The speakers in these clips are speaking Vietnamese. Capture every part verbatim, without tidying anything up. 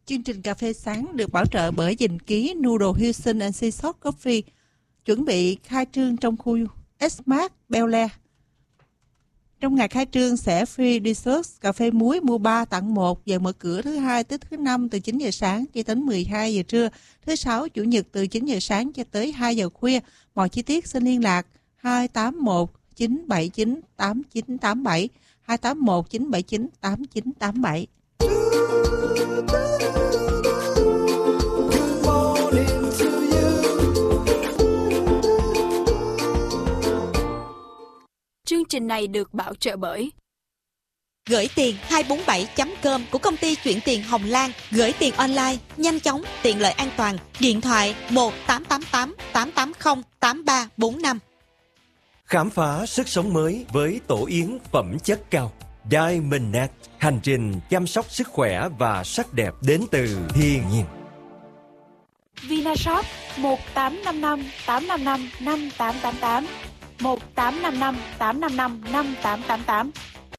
Chương trình Cà phê Sáng được bảo trợ bởi Dình Ký Noodle Houston and Sea Salt Coffee, chuẩn bị khai trương trong khu S-Mart Bel Air. Trong ngày khai trương sẽ free dessert cà phê muối mua ba tặng một, giờ mở cửa thứ hai tới thứ năm từ chín giờ sáng cho đến mười hai giờ trưa, thứ sáu chủ nhật từ chín giờ sáng cho tới hai giờ khuya. Mọi chi tiết xin liên lạc hai tám một chín bảy chín tám chín tám bảy, hai tám một chín bảy chín tám chín tám bảy. Chương trình này được bảo trợ bởi Gửi tiền hai bốn bảy chấm com của công ty chuyển tiền Hồng Lan. Gửi tiền online, nhanh chóng, tiện lợi, an toàn. Điện thoại một tám tám tám tám tám không tám ba bốn năm. Khám phá sức sống mới với tổ yến phẩm chất cao Diamondnet. Hành trình chăm sóc sức khỏe và sắc đẹp đến từ thiên nhiên. Vinashop một tám năm năm tám năm năm năm tám tám tám, một tám năm năm tám năm năm năm tám tám tám.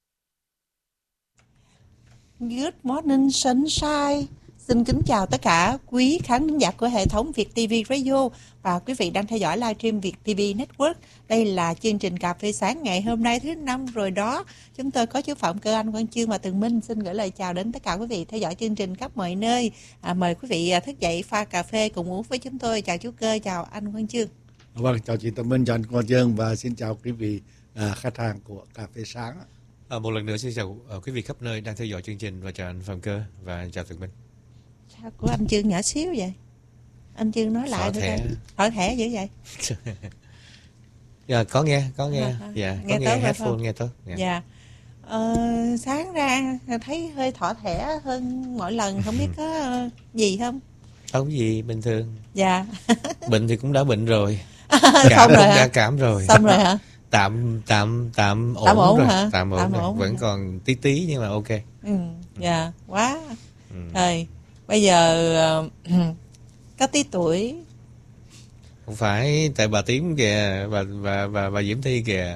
Good morning sunshine. Xin kính chào tất cả quý khán thính giả của hệ thống Việt ti vi Radio và quý vị đang theo dõi livestream Việt ti vi Network. Đây là chương trình Cà phê Sáng ngày hôm nay thứ năm rồi đó. Chúng tôi có chú Phạm Cơ, anh Quang Chương và Tường Minh xin gửi lời chào đến tất cả quý vị theo dõi chương trình khắp mọi nơi. À, mời quý vị thức dậy pha cà phê cùng uống với chúng tôi. Chào chú Cơ, chào anh Quang Chương. Vâng, chào chị Tường Minh, chào anh Quang Chương và xin chào quý vị à, khách hàng của Cà phê Sáng. À, một lần nữa xin chào uh, quý vị khắp nơi đang theo dõi chương trình và chào anh Phạm Cơ và chào Tường Minh. Sao của anh Chương nhỏ xíu vậy? Anh Chương nói lại thôi. Thở thẻ dữ vậy? Dạ, có nghe, có nghe. À, à, dạ, nghe có nghe headphone không? nghe tốt. Dạ. dạ. Ờ, sáng ra thấy hơi thỏ thẻ hơn mỗi lần, không biết có uh, gì không? Không gì, bình thường. Dạ. Bệnh thì cũng đã bệnh rồi. Cảm Cảm rồi cũng hả? đã cảm rồi. Xong rồi hả? Tạm tạm tạm ổn, tạm ổn rồi. hả? Tạm ổn, tạm rồi. ổn Vẫn hả? còn tí tí nhưng mà ok. Ừ, dạ, quá. Ừ. Rồi, bây giờ uh, có tí tuổi. Không phải, tại bà Tím kìa, bà bà bà, bà Diễm Thi kìa.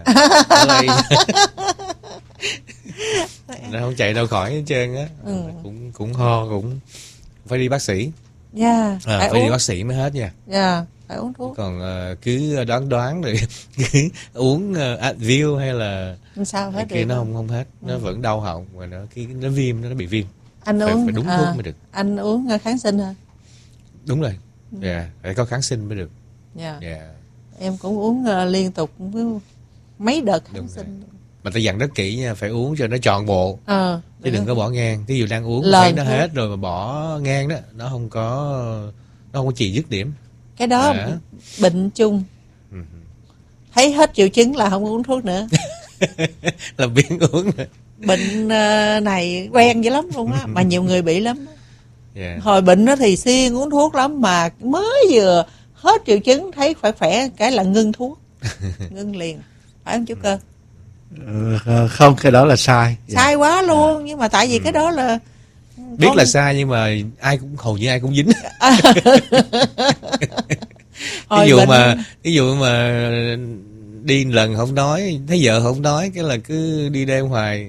Nó không chạy đâu khỏi hết trơn á. Ừ. Cũng cũng ho, cũng phải đi bác sĩ. Dạ. Yeah, à, phải, phải đi bác sĩ mới hết nha. Dạ. Yeah, phải uống thuốc. Còn uh, cứ đoán đoán rồi cứ uống uh, Advil hay là sao hết kia nó không không hết, nó ừ. vẫn đau họng và nó khi nó viêm nó bị viêm. Anh phải, uống phải đúng à, thuốc mới được. Anh uống kháng sinh hả? Đúng rồi. Dạ, yeah, phải có kháng sinh mới được. Dạ. Yeah. Yeah. Em cũng uống uh, liên tục mấy đợt kháng đúng sinh. Rồi. Mà ta dặn rất kỹ nha, phải uống cho nó trọn bộ. Ờ. Chứ đừng có bỏ ngang. Ví dụ đang uống Lần thấy nó thôi. hết rồi mà bỏ ngang đó, nó không có nó không có chỉ dứt điểm. Cái đó à. Bệnh chung. Ừ. Thấy hết triệu chứng là không uống thuốc nữa. Là biến uống nữa. Bệnh này quen dữ lắm luôn á, mà nhiều người bị lắm. Yeah. Hồi bệnh đó thì siêng uống thuốc lắm, mà mới vừa hết triệu chứng thấy khỏe khỏe cái là ngưng thuốc. Ngưng liền. Phải không chú Cơ? Ừ, không, cái đó là sai. Sai yeah. quá luôn, yeah. Nhưng mà tại vì ừ. cái đó là biết con... là sai nhưng mà ai cũng hầu như ai cũng dính. Ví dụ bệnh... mà ví dụ mà đi lần không nói, thấy vợ không nói, cái là cứ đi đêm hoài.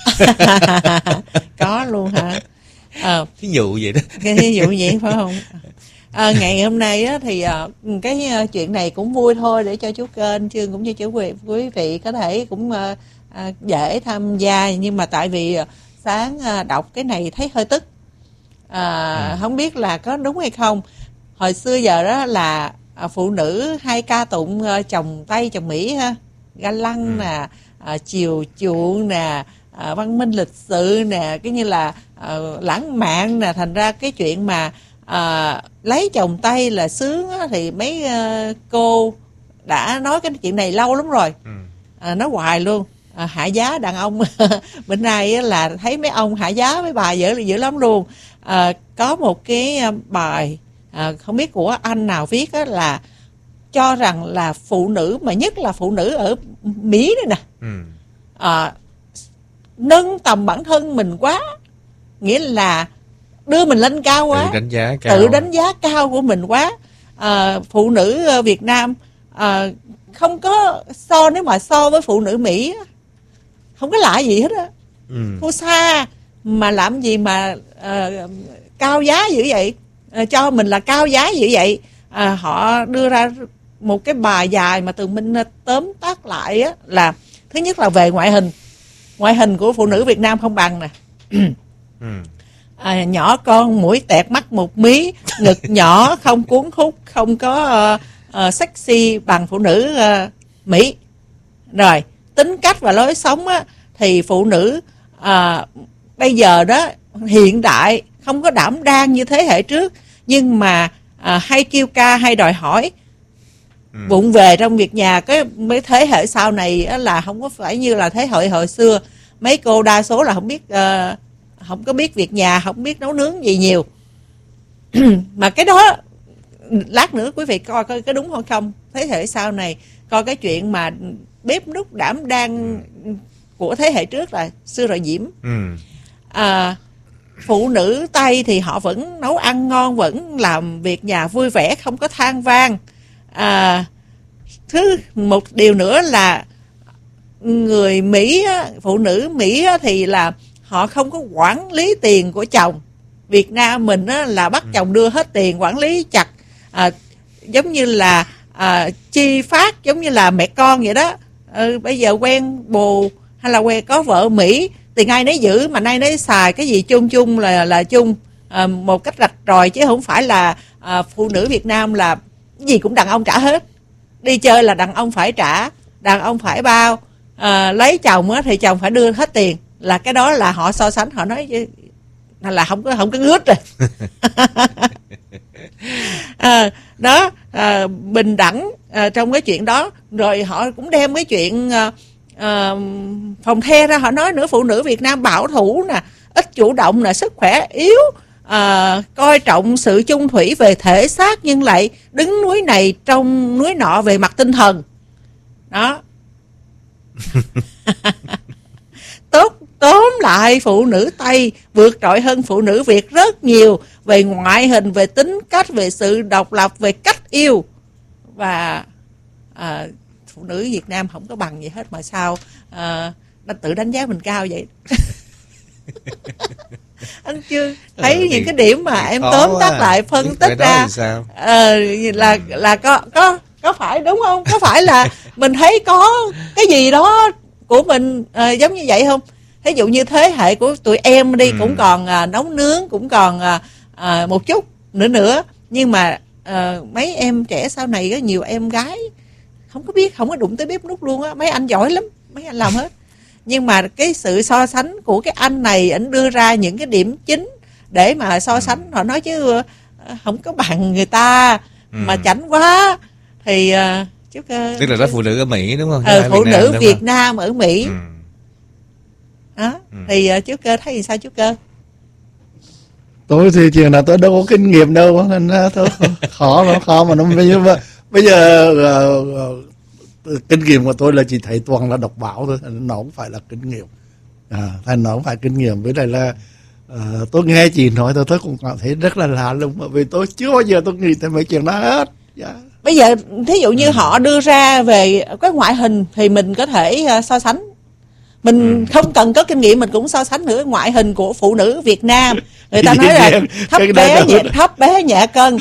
Có luôn hả? À, ví dụ vậy đó. Ví dụ vậy phải không? À, ngày hôm nay á, thì uh, cái uh, chuyện này cũng vui thôi để cho chú Kênh Chương cũng như chú quý, quý vị có thể cũng uh, uh, dễ tham gia, nhưng mà tại vì uh, sáng uh, đọc cái này thấy hơi tức. À, ừ. Không biết là có đúng hay không. Hồi xưa giờ đó là uh, phụ nữ hay ca tụng uh, chồng Tây chồng Mỹ ha, ga lăng ừ. nè, uh, chiều chuộng nè, uh, văn minh lịch sự nè, cái như là uh, lãng mạn nè, thành ra cái chuyện mà À, lấy chồng Tây là sướng á, thì mấy uh, cô đã nói cái chuyện này lâu lắm rồi. ừ. à, nói hoài luôn. à, hạ giá đàn ông. Bên này á, là thấy mấy ông hạ giá mấy bà dữ dữ lắm luôn. à, có một cái bài à, không biết của anh nào viết á, là cho rằng là phụ nữ, mà nhất là phụ nữ ở Mỹ đây nè, ừ. à, nâng tầm bản thân mình quá, nghĩa là đưa mình lên cao quá, tự đánh giá cao, tự đánh giá cao của mình quá. à, phụ nữ Việt Nam à, không có so, nếu mà so với phụ nữ Mỹ không có lạ gì hết á. ừ. Thua xa, mà làm gì mà à, cao giá dữ vậy, à, cho mình là cao giá dữ vậy. À, họ đưa ra một cái bài dài mà Tường Minh tóm tắt lại á, là thứ nhất là về ngoại hình. Ngoại hình của phụ nữ Việt Nam không bằng nè. À, nhỏ con, mũi tẹt, mắt một mí, ngực nhỏ, không cuốn hút, không có uh, uh, sexy bằng phụ nữ uh, Mỹ. Rồi, tính cách và lối sống á, thì phụ nữ uh, bây giờ đó hiện đại, không có đảm đang như thế hệ trước, nhưng mà uh, hay kêu ca, hay đòi hỏi, ừ. vụng về trong việc nhà. Cái mấy thế hệ sau này á, là không có phải như là thế hệ hồi xưa. Mấy cô đa số là không biết uh, không có biết việc nhà, không biết nấu nướng gì nhiều. Mà cái đó lát nữa quý vị coi coi có đúng hay không. Thế hệ sau này coi cái chuyện mà bếp núc đảm đang của thế hệ trước là xưa rồi Diễm. ừ. à, Phụ nữ Tây thì họ vẫn nấu ăn ngon, vẫn làm việc nhà vui vẻ, không có than vang. à, Thứ một điều nữa là người Mỹ, phụ nữ Mỹ thì là họ không có quản lý tiền của chồng. Việt Nam mình á, là bắt chồng đưa hết tiền, quản lý chặt, à, giống như là à, chi phát, giống như là mẹ con vậy đó. À, bây giờ quen bồ hay là quen có vợ Mỹ, tiền ai nấy giữ, mà ai nấy xài, cái gì chung chung là là chung, à, một cách rạch ròi, chứ không phải là à, phụ nữ Việt Nam là gì cũng đàn ông trả hết. Đi chơi là đàn ông phải trả, đàn ông phải bao, à, lấy chồng á, thì chồng phải đưa hết tiền. Là cái đó là họ so sánh, họ nói chứ là không có không có ngước rồi. à, đó à, bình đẳng à, trong cái chuyện đó. Rồi họ cũng đem cái chuyện à, à, phòng the ra, họ nói nữa, phụ nữ Việt Nam bảo thủ nè, ít chủ động nè, sức khỏe yếu, à, coi trọng sự chung thủy về thể xác, nhưng lại đứng núi này trong núi nọ về mặt tinh thần. Đó. Tốt tóm lại, phụ nữ Tây vượt trội hơn phụ nữ Việt rất nhiều về ngoại hình, về tính cách, về sự độc lập, về cách yêu. Và à, phụ nữ Việt Nam không có bằng gì hết, mà sao à, tự đánh giá mình cao vậy? Anh chưa thấy ừ, những cái điểm mà em tóm tắt lại, phân tích ra à, là là có có có phải đúng không? Có phải là mình thấy có cái gì đó của mình à, giống như vậy không? Thí dụ như thế hệ của tụi em đi, ừ. cũng còn à, nấu nướng, cũng còn à, à, một chút nữa nữa. Nhưng mà à, mấy em trẻ sau này có nhiều em gái không có biết, không có đụng tới bếp núc luôn á. Mấy anh giỏi lắm, mấy anh làm hết. Nhưng mà cái sự so sánh của cái anh này, ảnh đưa ra những cái điểm chính để mà so sánh. Họ nói chứ không có bằng người ta, ừ. mà chảnh quá. Thì uh, chút, uh, tức là đó phụ nữ ở Mỹ đúng không? Ờ, phụ Việt nữ Nam, Việt không? Nam ở Mỹ. Ừ. Đó, ừ. Thì uh, chú Cơ thấy gì sao chú Cơ? Tôi thì chuyện là tôi đâu có kinh nghiệm đâu, nên tôi khó nó khó mà nó bây giờ bây giờ uh, kinh nghiệm của tôi là chỉ thấy toàn là đọc báo thôi, nó không phải là kinh nghiệm. À, thành nó không phải kinh nghiệm. Với lại là uh, tôi nghe chị nói tôi, tôi cũng cảm thấy rất là lạ luôn, bởi vì tôi chưa bao giờ tôi nghĩ tới mấy chuyện đó hết. Yeah. Bây giờ thí dụ như ừ. họ đưa ra về cái ngoại hình thì mình có thể uh, so sánh. Mình ừ. không cần có kinh nghiệm mình cũng so sánh nữa. Ngoại hình của phụ nữ Việt Nam, người ta nói là thấp bé nhẹ, thấp bé nhẹ cân,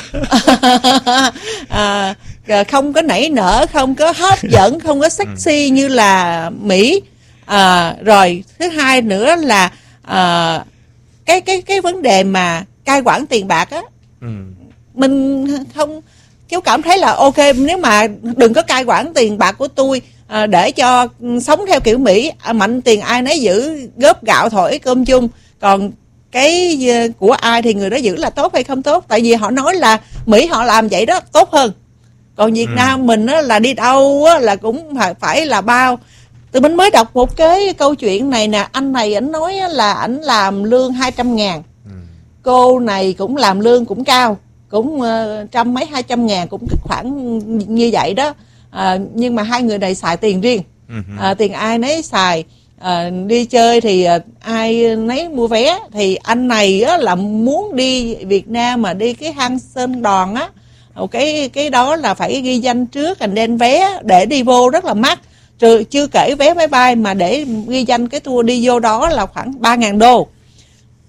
à, không có nảy nở, không có hấp dẫn, không có sexy như là Mỹ. À, rồi thứ hai nữa là à, cái cái cái vấn đề mà cai quản tiền bạc á, ừ. mình không, cháu cảm thấy là ok, nếu mà đừng có cai quản tiền bạc của tôi, à, để cho sống theo kiểu Mỹ, à, mạnh tiền ai nấy giữ, góp gạo thổi cơm chung, còn cái của ai thì người đó giữ là tốt hay không tốt. Tại vì họ nói là Mỹ họ làm vậy đó tốt hơn, còn Việt ừ. Nam mình á, là đi đâu á, là cũng phải, phải là bao. Tụi mình mới đọc một cái câu chuyện này nè, anh này ảnh nói là ảnh làm lương hai trăm ngàn, ừ. cô này cũng làm lương cũng cao, cũng uh, trăm mấy hai trăm ngàn, cũng khoảng như vậy đó. À, nhưng mà hai người này xài tiền riêng, à, tiền ai nấy xài. À, đi chơi thì à, ai nấy mua vé. Thì anh này á, là muốn đi Việt Nam mà đi cái hang Sơn Đoòng á, cái cái đó là phải ghi danh trước, anh đem vé để đi vô rất là mắc. Trừ, chưa kể vé máy bay mà để ghi danh cái tour đi vô đó là khoảng ba ngàn đô.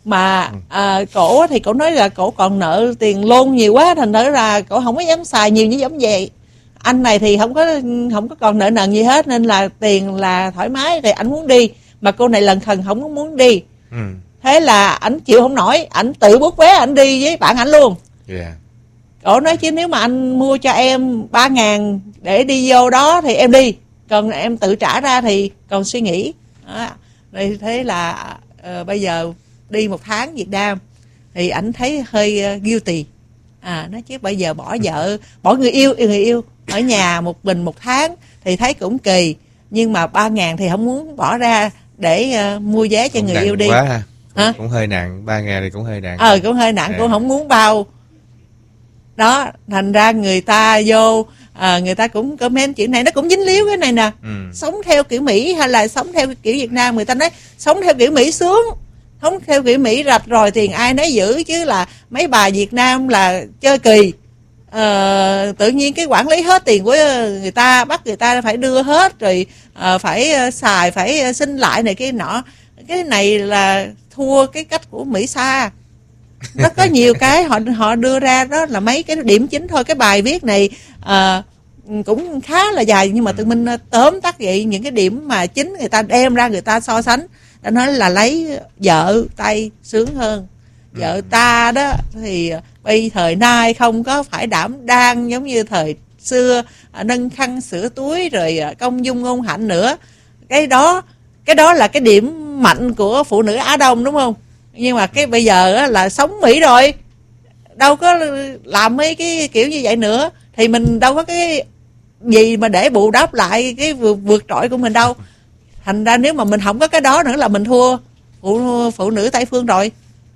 mà à, cổ thì cổ nói là cổ còn nợ tiền loan nhiều quá, thành thử là cổ không có dám xài nhiều như giống vậy. Anh này thì không có không có còn nợ nần gì hết, nên là tiền là thoải mái, thì ảnh muốn đi mà cô này lần khần không có muốn đi. Ừ. Thế là ảnh chịu không nổi, ảnh tự bút vé ảnh đi với bạn ảnh luôn. Yeah. Cổ nói chứ nếu mà anh mua cho em ba ngàn để đi vô đó thì em đi, còn em tự trả ra thì còn suy nghĩ. Đó. Thế là uh, bây giờ đi một tháng Việt Nam thì ảnh thấy hơi uh, guilty. À, nói chứ bây giờ bỏ vợ, bỏ người yêu, yêu người yêu ở nhà một mình một tháng thì thấy cũng kỳ, nhưng mà ba ngàn thì không muốn bỏ ra để uh, mua vé cho Cũng người yêu đi. Quá ha. Hả? Cũng hơi nặng, ba ngàn thì cũng hơi nặng. Ờ, cũng hơi nặng, à. cũng không muốn bao. Đó, thành ra người ta vô, à, người ta cũng comment chuyện này, nó cũng dính líu cái này nè. Ừ. Sống theo kiểu Mỹ hay là sống theo kiểu Việt Nam, người ta nói sống theo kiểu Mỹ sướng. Sống theo kiểu Mỹ rạch rồi tiền ai nấy giữ, chứ là mấy bà Việt Nam là chơi kỳ. Ờ, tự nhiên cái quản lý hết tiền của người ta, bắt người ta phải đưa hết, rồi à, phải xài, phải xin lại này kia nọ. Cái này là thua cái cách của Mỹ xa. Nó có nhiều cái họ họ đưa ra, đó là mấy cái điểm chính thôi. Cái bài viết này à, cũng khá là dài, nhưng mà tụi mình tóm tắt vậy những cái điểm mà chính người ta đem ra, người ta so sánh. Đã nói là lấy vợ Tây sướng hơn. Vợ ta đó thì bây thời nay không có phải đảm đang giống như thời xưa, nâng khăn sửa túi rồi công dung ngôn hạnh nữa. Cái đó cái đó là cái điểm mạnh của phụ nữ Á Đông, đúng không? Nhưng mà cái bây giờ á, là sống Mỹ rồi, đâu có làm mấy cái kiểu như vậy nữa, thì mình đâu có cái gì mà để bù đắp lại cái vượt, vượt trội của mình đâu. Thành ra nếu mà mình không có cái đó nữa là mình thua phụ, phụ nữ Tây phương rồi.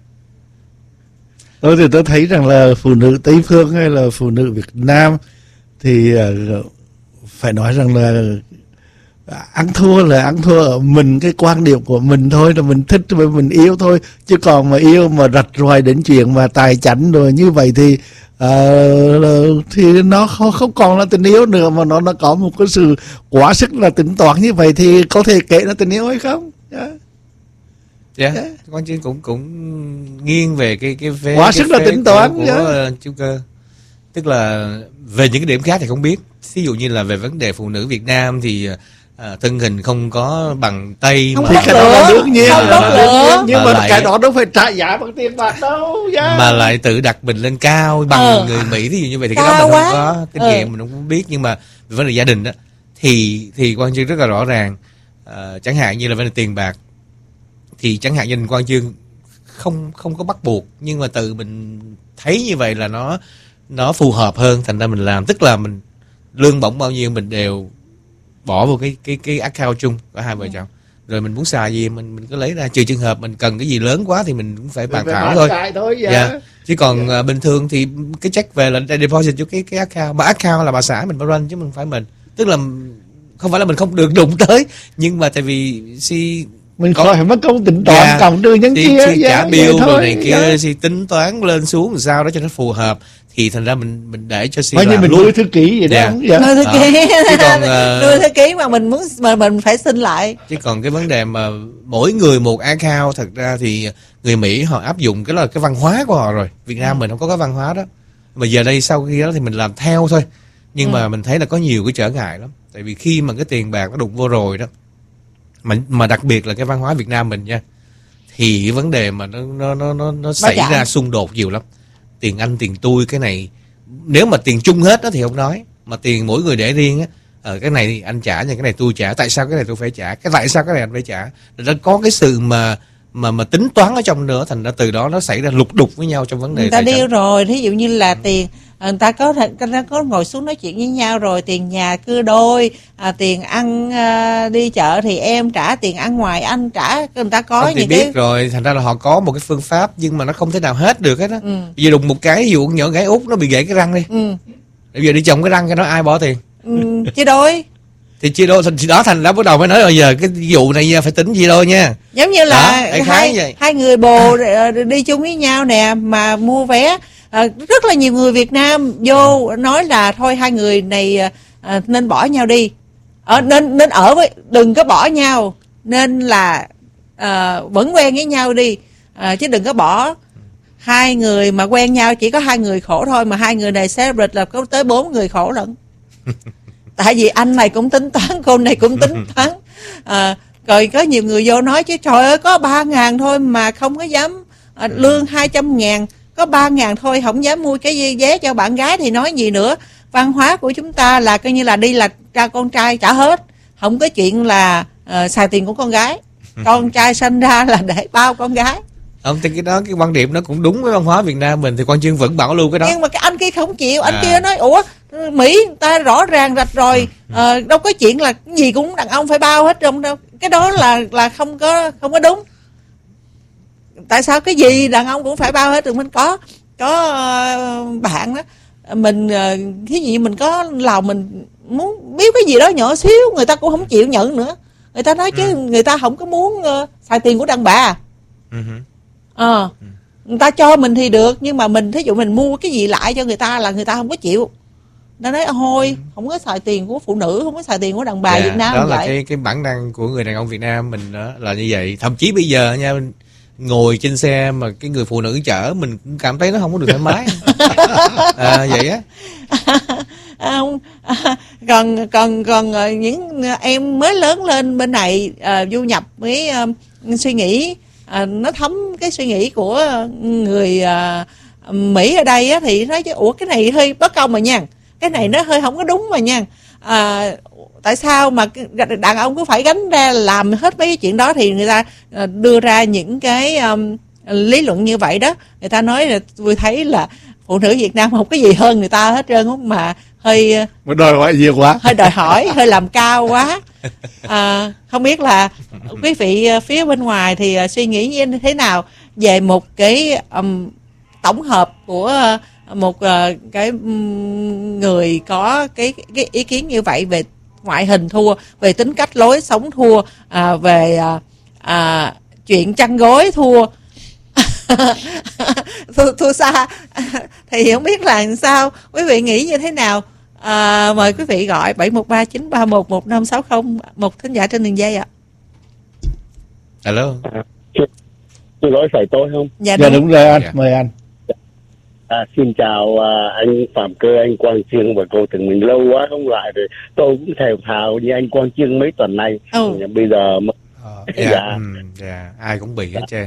Tôi thì tôi thấy rằng là phụ nữ Tây phương hay là phụ nữ Việt Nam thì uh, phải nói rằng là ăn thua là ăn thua ở mình, cái quan điểm của mình thôi, là mình thích và mình yêu thôi. Chứ còn mà yêu mà rạch ròi đến chuyện mà tài chánh rồi như vậy thì uh, thì nó không, không còn là tình yêu nữa, mà nó nó có một cái sự quá sức là tính toán như vậy thì có thể kể là tình yêu hay không? Yeah. Dạ, yeah. yeah. Con Trinh cũng cũng nghiêng về cái cái phê quá cái sức là tính toán của, của uh, chú Cơ. Tức là về những cái điểm khác thì không biết. Ví dụ như là về vấn đề phụ nữ Việt Nam thì à, thân hình không có bằng Tây, không thì cái đó là đương nhiên, không là đương nhiên. Nhưng mà, mà lại, cái đó đâu phải trả giá bằng tiền bạc đâu. Yeah. Mà lại tự đặt mình lên cao bằng ờ. người Mỹ, ví dụ như vậy thì cái đó mình không có kinh nghiệm, ừ. mình không biết. Nhưng mà về vấn đề gia đình đó thì thì Quang Chương rất là rõ ràng. À, chẳng hạn như là vấn đề tiền bạc thì chẳng hạn như Quang Chương không không có bắt buộc, nhưng mà tự mình thấy như vậy là nó nó phù hợp hơn, thành ra mình làm. Tức là mình lương bổng bao nhiêu mình đều bỏ vào cái cái cái account chung của hai vợ chồng, rồi mình muốn xài gì mình mình cứ lấy ra, trừ trường hợp mình cần cái gì lớn quá thì mình cũng phải bàn thảo thôi. thôi dạ. Yeah. Chứ còn yeah. uh, bình thường thì cái check về là deposit cho cái cái account, mà account là bà xã mình run chứ mình phải mình. Tức là không phải là mình không được đụng tới, nhưng mà tại vì si mình có phải mất công tính toán yeah. cộng trừ nhân kia, si trả bill rồi này kia, yeah. si tính toán lên xuống làm sao đó cho nó phù hợp, thì thành ra mình mình để cho si làm như mình luôn. nuôi thư ký vậy yeah. đó. Dạ. Nuôi thư ký, chứ còn uh, nuôi thư ký mà mình muốn mà mình phải xin lại. Chứ còn cái vấn đề mà mỗi người một account, thật ra thì người Mỹ họ áp dụng cái là cái văn hóa của họ rồi. Việt Nam ừ. mình không có cái văn hóa đó. Mà giờ đây sau khi đó thì mình làm theo thôi. Nhưng ừ. mà mình thấy là có nhiều cái trở ngại lắm. Tại vì khi mà cái tiền bạc nó đụng vô rồi đó, mà mà đặc biệt là cái văn hóa Việt Nam mình nha, thì cái vấn đề mà nó nó nó nó, nó xảy chạm. ra xung đột nhiều lắm. Tiền anh tiền tôi cái này, nếu mà tiền chung hết đó thì không nói, mà tiền mỗi người để riêng á, ờ, cái này anh trả nha, cái này tôi trả, tại sao cái này tôi phải trả, cái tại sao cái này anh phải trả, nó có cái sự mà mà mà tính toán ở trong nữa, thành ra từ đó nó xảy ra lục đục với nhau trong vấn đề. Người ta điêu rồi, thí dụ như là ừ. tiền người ta có người ta có ngồi xuống nói chuyện với nhau rồi, tiền nhà cưa đôi, à, tiền ăn à, đi chợ thì em trả, tiền ăn ngoài anh trả, người ta có không, những biết cái rồi, thành ra là họ có một cái phương pháp, nhưng mà nó không thể nào hết được hết á. ừ. Vì đụng một cái, ví dụ nhỏ gái út nó bị gãy cái răng đi, ừ. bây giờ đi trồng cái răng cái nó ai bỏ tiền? ừ, chia đôi. Thì chia đôi thì đó, thành ra bắt đầu mới nói bây giờ cái vụ này phải tính chia đôi nha. Giống như là đó, hai hai người bồ đi chung với nhau nè, mà mua vé. À, rất là nhiều người Việt Nam vô nói là thôi hai người này à, nên bỏ nhau đi, ở nên nên ở với, đừng có bỏ nhau, nên là à, vẫn quen với nhau đi. à, chứ đừng có bỏ hai người mà quen nhau chỉ có hai người khổ thôi, mà hai người này celebrate là có tới bốn người khổ lận. Tại vì anh này cũng tính toán, cô này cũng tính toán. À, rồi có nhiều người vô nói chứ trời ơi có ba ngàn thôi mà không có dám, à, lương hai trăm ngàn, có ba ngàn thôi không dám mua cái vé cho bạn gái thì nói gì nữa. Văn hóa của chúng ta là coi như là đi là ra con trai trả hết, không có chuyện là uh, xài tiền của con gái. Con trai sinh ra là để bao con gái. Ông thì cái đó, cái quan điểm nó cũng đúng với văn hóa Việt Nam mình, thì Quang Chương vẫn bảo lưu cái đó. Nhưng mà cái anh kia không chịu, anh à. kia nói ủa Mỹ ta rõ ràng rạch rồi, à, đâu có chuyện là cái gì cũng đàn ông phải bao hết trong đâu. Cái đó là là không có không có đúng. Tại sao cái gì đàn ông cũng phải bao hết? Tụi mình có có uh, bạn đó, mình uh, thí dụ như mình có lòng mình muốn biết cái gì đó nhỏ xíu, người ta cũng không chịu nhận nữa. Người ta nói chứ ừ. người ta không có muốn uh, xài tiền của đàn bà. Ừ. Ờ, người ta cho mình thì được, nhưng mà mình thí dụ mình mua cái gì lại cho người ta là người ta không có chịu. Nó nói thôi, không có xài tiền của phụ nữ, không có xài tiền của đàn bà yeah, Việt Nam. Đó là vậy. cái cái bản năng của người đàn ông Việt Nam mình đó, là như vậy. Thậm chí bây giờ nha, mình ngồi trên xe mà cái người phụ nữ chở mình cũng cảm thấy nó không có được thoải mái. À, vậy á. À, à, còn còn còn những em mới lớn lên bên này à, du nhập với à, suy nghĩ à, nó thấm cái suy nghĩ của người à, Mỹ ở đây á, thì nói chứ ủa cái này hơi bất công mà nha, cái này nó hơi không có đúng mà nha. À, tại sao mà đàn ông cứ phải gánh ra làm hết mấy cái chuyện đó? Thì người ta đưa ra những cái um, lý luận như vậy đó. Người ta nói là tôi thấy là phụ nữ Việt Nam không có gì hơn người ta hết trơn, không mà hơi mới đòi hỏi nhiều quá, hơi đòi hỏi hơi làm cao quá. À, không biết là quý vị phía bên ngoài thì suy nghĩ như thế nào về một cái um, tổng hợp của một uh, cái um, người có cái, cái ý kiến như vậy về ngoại hình thua, về tính cách lối sống thua, à, về à, à, chuyện chăn gối thua. thua, thua xa. Thì không biết là sao, quý vị nghĩ như thế nào? À, mời quý vị gọi bảy một ba chín ba một một năm sáu không, một thính giả trên đường dây ạ. Alo. Tôi nói phải tôi không? Dạ đúng, đúng. đúng rồi anh, Dạ. mời anh. À, xin chào à, anh Phạm Cơ, anh Quang Chương và cô Từng Mình, lâu quá không lại rồi. Tôi cũng thèm thào như anh Quang Chương mấy tuần nay. Ừ. Bây giờ mới... Ờ, dạ, dạ. ừ, dạ, ai cũng bị hết trơn.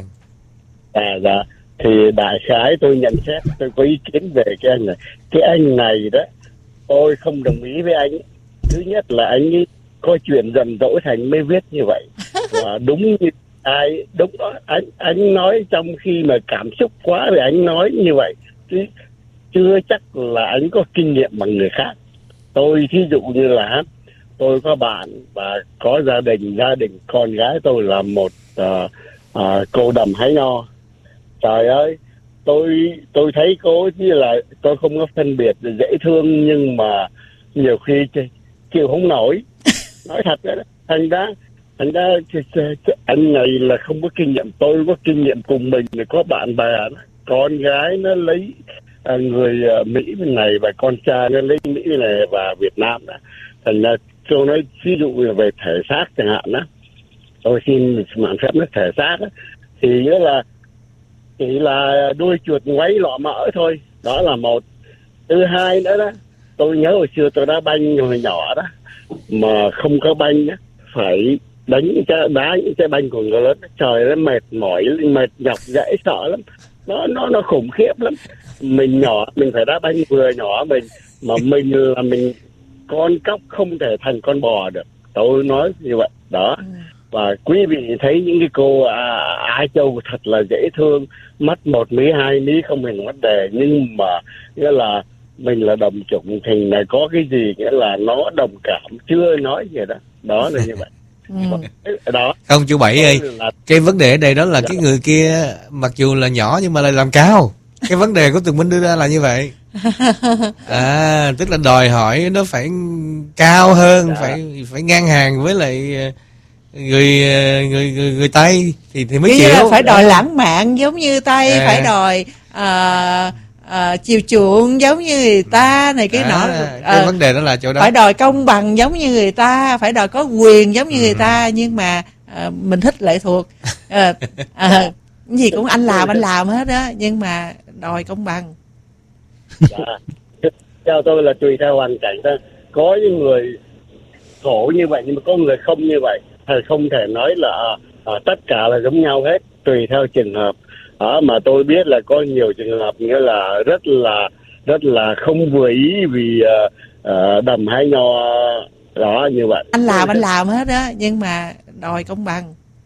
À dạ, thì đại khái tôi nhận xét, tôi có ý kiến về cái anh này. Cái anh này đó, tôi không đồng ý với anh. Thứ nhất là anh ấy có chuyện dần dỗi thành mới viết như vậy. Và đúng như ai, đúng đó, anh anh nói trong khi mà cảm xúc quá thì anh nói như vậy. Chứ chưa chắc là anh có kinh nghiệm bằng người khác. Tôi thí dụ như là tôi có bạn và có gia đình, gia đình con gái tôi là một uh, uh, cô đầm hái nho. Trời ơi, tôi tôi thấy cô như là tôi không có phân biệt, dễ thương nhưng mà nhiều khi chịu không nổi. Nói thật đó, thành ra thành ra anh này là không có kinh nghiệm, tôi có kinh nghiệm cùng mình, có bạn bè, con gái nó lấy à, người à, Mỹ bên này và con trai nó lấy Mỹ bên này và Việt Nam đó. Thành ra tôi nói ví dụ về thể xác chẳng hạn đó, tôi xin mạng phép nó thể xác đó, thì nghĩa là chỉ là đuôi chuột ngoáy lọ mỡ thôi, đó là một. Thứ hai nữa đó, tôi nhớ hồi xưa tôi đá banh hồi nhỏ đó, mà không có banh á, phải đánh cái đá những cái banh của người lớn, trời nó mệt mỏi, mệt nhọc dễ sợ lắm, nó nó nó khủng khiếp lắm. Mình nhỏ mình phải đá banh vừa nhỏ mình, mà mình là mình con cóc không thể thành con bò được, tôi nói như vậy đó. Và quý vị thấy những cái cô à, Á Châu thật là dễ thương, mắt một mí hai mí không thành vấn đề, nhưng mà nghĩa là mình là đồng chủng thì này có cái gì nghĩa là nó đồng cảm, chưa nói gì đó, đó là như vậy. Ừ. Đó. Không chú Bảy ơi, là... cái vấn đề ở đây đó là dạ. Cái người kia mặc dù là nhỏ nhưng mà lại làm cao. Cái vấn đề của Tường Minh đưa ra là như vậy. À, tức là đòi hỏi nó phải cao hơn, dạ. phải phải ngang hàng với lại người người người, người Tây thì thì mới chịu. Phải đòi lãng mạn giống như Tây, à. Phải đòi à, à, chiều chuộng giống như người ta này cái à, nọ. Cái à, vấn đề đó là chỗ đó. Phải đòi công bằng giống như người ta, phải đòi có quyền giống như ừ. người ta, nhưng mà à, mình thích lệ thuộc. À, à, Cái gì cũng anh làm anh làm hết đó, nhưng mà đòi công bằng. Dạ. Theo tôi là tùy theo hoàn cảnh thôi. Có những người khổ như vậy nhưng mà có người không như vậy, thì không thể nói là à, tất cả là giống nhau hết, tùy theo trường hợp. À, mà tôi biết là có nhiều trường hợp nghĩa là rất là rất là không vừa ý vì uh, uh, đầm hay nho đó như vậy. Anh làm anh làm hết đó, nhưng mà đòi công bằng.